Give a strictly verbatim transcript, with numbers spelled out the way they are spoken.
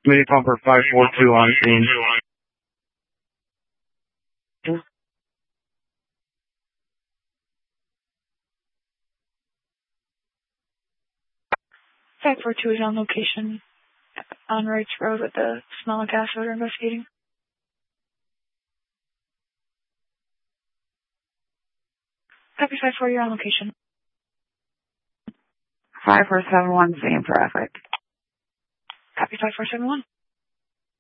Mini pumper five four two on scene. five four two is on location on Wrights Road with the smell of gas odor investigating. Copy five four, you're on location. five four seven one, same traffic. Copy five four seven one.